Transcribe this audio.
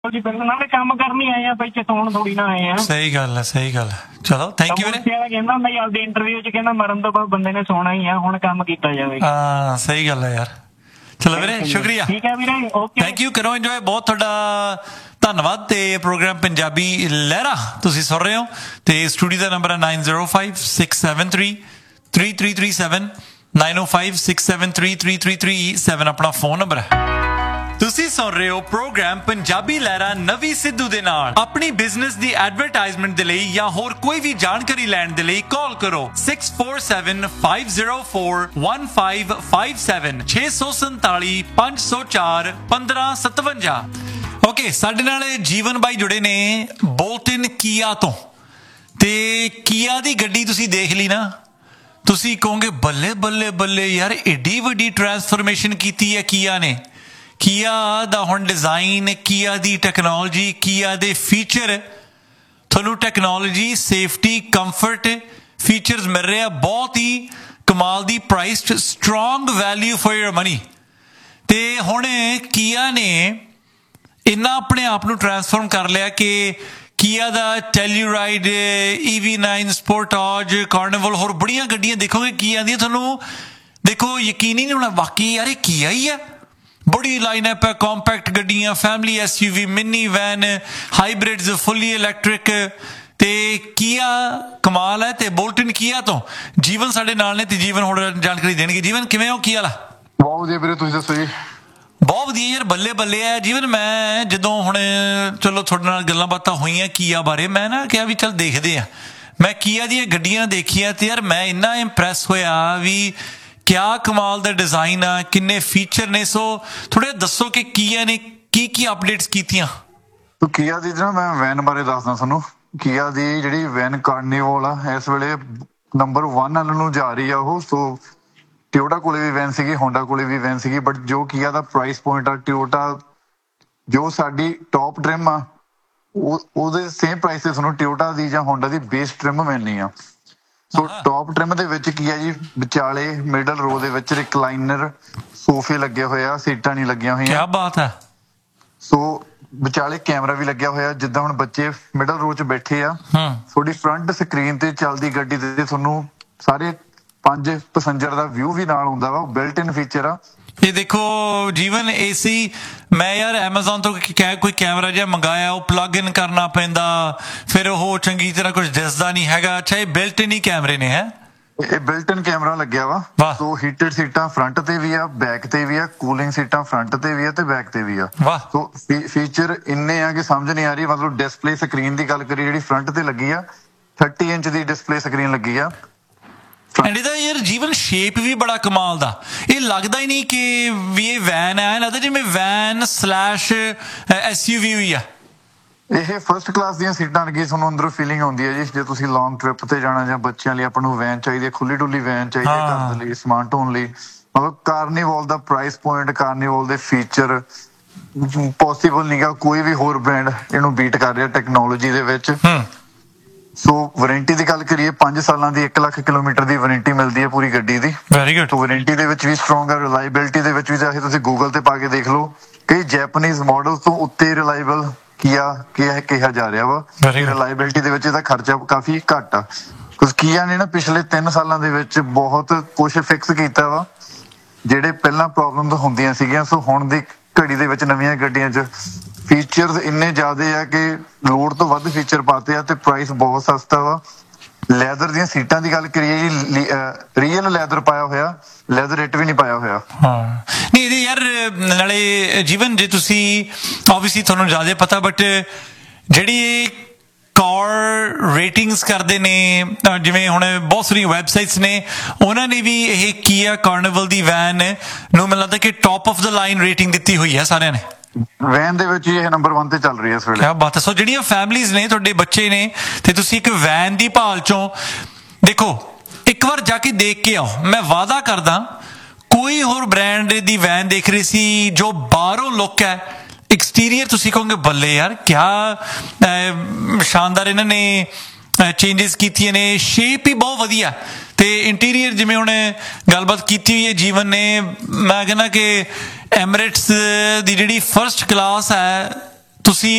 ਜੀ ਬਿਲਕੁਲ ਨਾਲੇ ਕੰਮ ਕਰਨੀ ਆਏ ਆ ਬਈ ਚਤਾਉਣ ਥੋੜੀ ਨਾ ਆਏ ਆ। ਸਹੀ ਗੱਲ ਹੈ, ਸਹੀ ਗੱਲ ਹੈ। ਚਲੋ ਥੈਂਕ ਯੂ ਵੀਰੇ। ਕਹਿੰਦਾ ਹੁੰਦਾ ਆਪਦੀ ਇੰਟਰਵਿਊ 'ਚ ਕਹਿੰਦਾ ਮਰਨ ਤੋਂ ਬਾਅਦ ਬੰਦੇ ਨੇ ਸੋਣਾ ਹੀ ਆ, ਹੁਣ ਕੰਮ ਕੀਤਾ ਜਾਵੇ। ਹਾਂ ਸਹੀ ਗੱਲ ਹੈ ਯਾਰ। ਚਲੋ ਵੀਰੇ ਸ਼ੁਕਰੀਆ, ਠੀਕ ਹੈ ਵੀਰੇ, ਓਕੇ ਥੈਂਕ ਯੂ। ਕਰੋ ਇੰਜੋਏ, ਬਹੁਤ ਤੁਹਾਡਾ ਧੰਨਵਾਦ। ਤੇ ਪ੍ਰੋਗਰਾਮ ਪੰਜਾਬੀ ਲਹਿਰਾ ਤੁਸੀਂ ਸੁਣ ਰਹੇ ਹੋ ਤੇ ਸਟੂਡੀਓ ਦਾ ਨੰਬਰ ਹੈ 9056733337 9056733337 ਆਪਣਾ ਫੋਨ ਨੰਬਰ ਹੈ। ਤੁਸੀਂ ਸੁਣ ਰਹੇ ਹੋ ਪ੍ਰੋਗਰਾਮ ਪੰਜਾਬੀ ਲਹਿਰਾ ਨਵੀਂ ਸਿੱਧੂ ਦੇ ਨਾਲ। ਆਪਣੀ ਬਿਜ਼ਨਸ ਦੀ ਐਡਵਰਟਾਈਜ਼ਮੈਂਟ ਦੇ ਲਈ ਜਾਂ ਹੋਰ ਕੋਈ ਵੀ ਜਾਣਕਾਰੀ ਲੈਣ ਦੇ ਲਈ ਕਾਲ ਕਰੋ 6475041557 647-504-1557। ਓਕੇ, ਸਾਡੇ ਨਾਲ ਜੀਵਨ ਬਾਈ ਜੁੜੇ ਨੇ ਬੋਲਟਨ ਕੀਆ ਤੋਂ। ਤੇ ਕੀਆ ਦੀ ਗੱਡੀ ਤੁਸੀਂ ਦੇਖ ਲਈ ਨਾ, ਤੁਸੀਂ ਕਹੋਗੇ ਬੱਲੇ ਬੱਲੇ ਬੱਲੇ ਯਾਰ, ਏਡੀ ਵੱਡੀ ਟਰਾਂਸਫਰਮੇਸ਼ਨ ਕੀਤੀ ਹੈ ਕੀਆ ਨੇ। ਕੀਆ ਦਾ ਹੁਣ ਡਿਜ਼ਾਈਨ, ਕੀਆ ਦੀ ਟੈਕਨੋਲੋਜੀ, ਕੀਆ ਦੇ ਫੀਚਰ, ਤੁਹਾਨੂੰ ਟੈਕਨੋਲੋਜੀ, ਸੇਫਟੀ, ਕੰਫਰਟ ਫੀਚਰਸ ਮਿਲ ਰਹੇ ਆ ਬਹੁਤ ਹੀ ਕਮਾਲ ਦੀ ਪ੍ਰਾਈਸ 'ਚ, strong value for your money. ਤੇ ਹੁਣ ਕੀਆ ਨੇ ਇੰਨਾ ਆਪਣੇ ਆਪ ਨੂੰ ਟਰਾਂਸਫਾਰਮ ਕਰ ਲਿਆ ਕਿ ਕੀਆ ਦਾ ਟੈਲੂਰਾਈਡ, EV9 ਸਪੋਰਟਾਜ, ਕਾਰਨੀਵਲ, ਹੋਰ ਬੜੀਆਂ ਗੱਡੀਆਂ ਦੇਖੋਗੇ ਕੀਆ ਦੀਆਂ, ਤੁਹਾਨੂੰ ਦੇਖੋ ਯਕੀਨ ਹੀ ਨਹੀਂ ਹੋਣਾ ਵਾਕਈ ਯਾਰ ਇਹ ਕੀਆ ਹੀ ਆ। ਬੜੀ ਲਾਈਨਅਪ ਹੈ, ਕੰਪੈਕਟ ਗੱਡੀਆਂ, ਫੈਮਿਲੀ SUV, ਮਿਨੀ ਵੈਨ, ਹਾਈਬ੍ਰਿਡਸ, ਫੁੱਲੀ ਇਲੈਕਟ੍ਰਿਕ। ਤੇ ਕੀਆ ਕਮਾਲ ਹੈ। ਤੇ ਬੋਲਟਨ ਕੀਆ ਤੋਂ ਜੀਵਨ ਸਾਡੇ ਨਾਲ ਨੇ ਤੇ ਜੀਵਨ ਹੋਰ ਜਾਣਕਾਰੀ ਦੇਣਗੇ। ਜੀਵਨ ਕਿਵੇਂ ਹੋ? ਕੀ ਹਾਲ ਆ? ਬਹੁਤ ਵਧੀਆ ਵੀਰੇ, ਤੁਸੀਂ ਦੱਸੋ ਜੀ? ਬਹੁਤ ਵਧੀਆ ਯਾਰ, ਬੱਲੇ ਬੱਲੇ ਹੈ। ਜੀਵਨ ਮੈਂ ਜਦੋਂ ਹੁਣ ਚਲੋ ਤੁਹਾਡੇ ਨਾਲ ਗੱਲਾਂ ਬਾਤਾਂ ਹੋਈਆਂ ਕੀਆ ਬਾਰੇ, ਮੈਂ ਨਾ ਕਿਹਾ ਵੀ ਚੱਲ ਦੇਖਦੇ ਆ। ਮੈਂ ਕੀਆ ਦੀਆਂ ਗੱਡੀਆਂ ਦੇਖੀਆਂ ਤੇ ਯਾਰ ਮੈਂ ਇੰਨਾ ਇੰਪ੍ਰੈਸ ਹੋਇਆ ਵੀ ਕਿਆ ਕਮਾਲ ਦਾ ਡਿਜ਼ਾਈਨ ਆ, ਕਿੰਨੇ ਫੀਚਰ ਨੇ। ਸੋ ਥੋੜ੍ਹਾ ਦੱਸੋ ਕਿ ਕੀਆ ਨੇ ਕੀ ਕੀ ਅਪਡੇਟਸ ਕੀਤੀਆਂ। ਕੀਆ ਦੀ ਨਾ ਮੈਂ ਵੈਨ ਬਾਰੇ ਦੱਸਦਾ ਤੁਹਾਨੂੰ। ਕੀਆ ਦੀ ਜਿਹੜੀ ਵੈਨ ਕਾਰਨੀਵਲ ਆ ਇਸ ਵੇਲੇ ਨੰਬਰ 1 ਵੱਲ ਨੂੰ ਜਾ ਰਹੀ ਆ ਉਹ। ਸੋ ਟਿਓਟਾ ਕੋਲੇ ਵੀ ਵੈਨ ਸੀਗੀ, ਹੋਂਡਾ ਕੋਲੇ ਵੀ ਵੈਨ ਸੀਗੀ, ਬਟ ਜੋ ਕੀਆ ਦਾ ਪ੍ਰਾਈਸ ਪੁਆਇੰਟ ਆ, ਟਿਓਟਾ ਜੋ ਸਾਡੀ ਟੌਪ ਟ੍ਰਿਮ ਆ ਉਹਦੇ ਸੇਮ ਪ੍ਰਾਈਸ ਤੇ ਤੁਹਾਨੂੰ ਟਿਓਟਾ ਦੀ ਜਾਂ ਹੋਂਡਾ ਦੀ ਬੇਸ ਟ੍ਰਿਮ ਮਿਲਣੀ ਆ। ਸੋ ਟੌਪ ਟ੍ਰਿਮ ਦੇ ਵਿੱਚ ਕੀ ਆ ਜੀ, ਵਿਚਾਲੇ ਮਿਡਲ ਰੋ ਦੇ ਵਿੱਚ ਰਿਕਲਾਈਨਰ ਸੋਫੇ ਲੱਗੇ ਹੋਏ ਆ, ਸੀਟਾਂ ਨਹੀਂ ਲੱਗੀਆਂ ਹੋਈਆਂ। ਕਿਆ ਬਾਤ ਹੈ। ਸੋ ਵਿਚਾਲੇ ਕੈਮਰਾ ਵੀ ਲੱਗਿਆ ਹੋਇਆ, ਜਿੱਦਾਂ ਹੁਣ ਬੱਚੇ ਮਿਡਲ ਰੋ 'ਚ ਬੈਠੇ ਆ, ਤੁਹਾਡੀ ਫਰੰਟ ਸਕਰੀਨ ਤੇ ਚੱਲਦੀ ਗੱਡੀ ਦੇ ਤੁਹਾਨੂੰ ਸਾਰੇ 5 ਪੈਸੰਜਰ ਦਾ ਵਿਊ ਵੀ ਨਾਲ ਹੁੰਦਾ ਵਾ। ਬਿਲਟ ਇਨ ਫੀਚਰ ਆ ਇਹ। ਦੇਖੋ ਜੀਵਨ AC ਮੈਂ ਯਾਰ Amazon ਤੋਂ ਕੋਈ ਕੈਮਰਾ ਜਿਹਾ ਮੰਗਾਇਆ, ਉਹ ਪਲੱਗ ਇਨ ਕਰਨਾ ਪੈਂਦਾ, ਫਿਰ ਉਹ ਚੰਗੀ ਤਰ੍ਹਾਂ ਕੁਝ ਦਿਸਦਾ ਨਹੀਂ ਹੈਗਾ। ਅੱਛਾ, ਇਹ ਬਿਲਟ ਇਨ ਹੀ ਕੈਮਰੇ ਨੇ ਹੈ? ਇਹ ਬਿਲਟ ਇਨ ਕੈਮਰਾ ਲੱਗਿਆ ਵਾ। ਸੋ ਹੀਟਡ ਸੀਟਾਂ ਫਰੰਟ ਤੇ ਵੀ ਆ, ਬੈਕ ਤੇ ਵੀ ਆ, ਕੂਲਿੰਗ ਸੀਟਾਂ ਫਰੰਟ ਤੇ ਵੀ ਆ ਤੇ ਬੈਕ ਤੇ ਵੀ ਆ। ਸੋ ਫੀਚਰ ਇੰਨੇ ਆ ਕਿ ਸਮਝ ਨਹੀਂ ਆ ਰਹੀ। ਮਤਲਬ ਡਿਸਪਲੇ ਸਕਰੀਨ ਦੀ ਗੱਲ ਕਰੀ, ਜਿਹੜੀ ਫਰੰਟ ਤੇ ਲੱਗੀ ਆ 30 ਇੰਚ ਦੀ ਡਿਸਪਲੇ ਸਕਰੀਨ ਲੱਗੀ ਆ। ਇਹਦਾ ਯਾਰ ਜੀਵਨ ਸ਼ੇਪ ਵੀ ਬੜਾ ਕਮਾਲ ਦਾ। ਇਹ ਲੱਗਦਾ ਹੀ ਨਹੀਂ ਕਿ ਵੀ ਇਹ ਵੈਨ ਹੈ, ਲੱਗਦਾ ਜਿਵੇਂ ਵੈਨ ਸਲੈਸ਼ SUV ਹੋਈ ਆ। ਇਹ ਫਸਟ ਕਲਾਸ ਦੀਆਂ ਸੀਟਾਂ ਲੱਗੀ, ਤੁਹਾਨੂੰ ਅੰਦਰੋਂ ਫੀਲਿੰਗ ਆਉਂਦੀ ਹੈ ਜੀ। ਜੇ ਤੁਸੀਂ ਲੌਂਗ ਟ੍ਰਿਪ ਤੇ ਜਾਣਾ ਜਾਂ ਬੱਚਿਆਂ ਲਈ ਆਪਾਂ ਨੂੰ ਵੈਨ ਚਾਹੀਦੀ ਹੈ, ਖੁੱਲੀ ਡੁੱਲੀ ਵੈਨ ਚਾਹੀਦੀ ਹੈ ਘਰ ਦੇ ਲਈ, ਸਮਾਨ ਢੋਣ ਲਈ। ਮਤਲਬ ਕਾਰਨੀਵਲ ਦਾ ਪ੍ਰਾਈਸ ਪੁਆਇੰਟ, ਕਾਰਨੀਵਲ ਦੇ ਫੀਚਰ ਪੋਸੀਬਲ ਨਹੀਂਗਾ ਕੋਈ ਵੀ ਹੋਰ ਬ੍ਰਾਂਡ ਇਹਨੂੰ ਬੀਟ ਕਰ ਰਿਹਾ ਟੈਕਨੋਲੋਜੀ ਦੇ ਵਿੱਚ। ਸੋ ਵਾਰੰਟੀ ਦੀ ਗੱਲ ਕਰੀਏ, 5 ਸਾਲਾਂ ਦੀ 1 ਲੱਖ ਕਿਲੋਮੀਟਰ ਦੀ ਵਾਰੰਟੀ ਮਿਲਦੀ ਹੈ ਪੂਰੀ ਗੱਡੀ ਦੀ। Very good. ਵਾਰੰਟੀ ਦੇ ਵਿੱਚ ਵੀ ਸਟਰੋਂਗ ਹੈ, ਰਿਲਾਇਬਿਲਿਟੀ ਦੇ ਵਿੱਚ ਵੀ ਚਾਹੇ ਤੁਸੀਂ ਗੂਗਲ ਤੇ ਪਾ ਕੇ ਦੇਖ ਲਓ, ਕਈ ਜੈਪਨੀਜ਼ ਮਾਡਲ ਤੋਂ ਉੱਤੇ ਰਿਲਾਇਬਲ ਕਿਹਾ ਜਾ ਰਿਹਾ ਵਾ। ਰਿਲਾਇਬਿਲਿਟੀ ਦੇ ਵਿੱਚ ਇਹਦਾ ਖਰਚਾ ਕਾਫੀ ਘੱਟ ਆ, ਕਿਉਂਕਿ ਕੀਆ ਨੇ ਨਾ ਪਿਛਲੇ 3 ਸਾਲਾਂ ਦੇ ਵਿੱਚ ਬਹੁਤ ਕੁਛ ਫਿਕਸ ਕੀਤਾ ਵਾ ਜਿਹੜੇ ਪਹਿਲਾਂ ਪ੍ਰੋਬਲਮ ਹੁੰਦੀਆਂ ਸੀਗੀਆਂ। ਸੋ ਹੁਣ ਦੀ ਘੜੀ ਦੇ ਵਿੱਚ ਨਵੀਆਂ ਗੱਡੀਆਂ 'ਚ ਫੀਚਰਸ ਇੰਨੇ ਜ਼ਿਆਦੇ ਆ ਕਿ ਲੋੜ ਤੋਂ ਵੱਧ ਫੀਚਰ ਪਾਤੇ ਆ ਤੇ ਪ੍ਰਾਈਸ ਬਹੁਤ ਸਸਤਾ ਵਾ। ਲੈਦਰ ਦੀਆਂ ਸੀਟਾਂ ਦੀ ਗੱਲ ਕਰੀਏ ਜੀ, ਰੀਅਲ ਲੈਦਰ ਪਾਇਆ ਹੋਇਆ, ਲੈਦਰ ਇਟ ਵੀ ਨਹੀਂ ਪਾਇਆ ਹੋਇਆ। ਨਹੀਂ ਇਹਦੇ ਯਾਰ ਨਾਲੇ ਜੀਵਨ ਜੇ ਤੁਸੀਂ ਆਬਵੀਅਸਲੀ ਤੁਹਾਨੂੰ ਜ਼ਿਆਦਾ ਪਤਾ, ਬਟ ਜਿਹੜੀ ਕਾਰ ਰੇਟਿੰਗਸ ਕਰਦੇ ਨੇ, ਜਿਵੇਂ ਹੁਣ ਬਹੁਤ ਸਾਰੀਆਂ ਵੈਬਸਾਈਟਸ ਨੇ, ਉਹਨਾਂ ਨੇ ਵੀ ਇਹ ਕੀਆ ਕਾਰਨੀਵਲ ਦੀ ਵੈਨ ਨੂੰ ਮੈਨੂੰ ਲੱਗਦਾ ਕਿ top of the line rating ਦਿੱਤੀ ਹੋਈ ਹੈ ਸਾਰਿਆਂ ਨੇ। ਵੈਨ ਦੇ ਵਿੱਚ ਇਹ ਨੰਬਰ 1 ਤੇ ਚੱਲ ਰਹੀ ਹੈ ਇਸ ਵੇਲੇ। ਕਿਆ ਬਾਤ ਹੈ। ਸੋ ਜਿਹੜੀਆਂ ਫੈਮਲੀਜ਼ ਨੇ, ਤੁਹਾਡੇ ਬੱਚੇ ਨੇ ਤੇ ਤੁਸੀਂ ਇੱਕ ਵੈਨ ਦੀ ਭਾਲ ਚੋਂ ਦੇਖੋ, ਇੱਕ ਵਾਰ ਜਾ ਕੇ ਦੇਖ ਕੇ ਆਓ। ਮੈਂ ਵਾਅਦਾ ਕਰਦਾ ਕੋਈ ਹੋਰ ਬ੍ਰਾਂਡ ਦੀ ਵੈਨ ਦੇਖ ਰਹੀ ਸੀ ਜੋ ਬਾਹਰੋਂ ਲੁੱਕ ਹੈ, ਐਕਸਟੀਰੀਅਰ ਤੁਸੀਂ ਕਹੋਗੇ ਬੱਲੇ ਯਾਰ ਕਿਆ ਸ਼ਾਨਦਾਰ ਇਹਨਾਂ ਨੇ ਚੇਂਜਸ ਕੀਤੀਆਂ ਨੇ, ਸ਼ੇਪ ਹੀ ਬਹੁਤ ਵਧੀਆ। ਤੇ ਇੰਟੀਰੀਅਰ ਜਿਵੇਂ ਹੁਣ ਗੱਲਬਾਤ ਕੀਤੀ ਹੋਈ ਹੈ ਜੀਵਨ ਨੇ, ਮੈਂ ਕਹਿੰਦਾ ਕਿ ਐਮਿਰੇਟਸ ਦੀ ਜਿਹੜੀ ਫਰਸਟ ਕਲਾਸ ਹੈ ਤੁਸੀਂ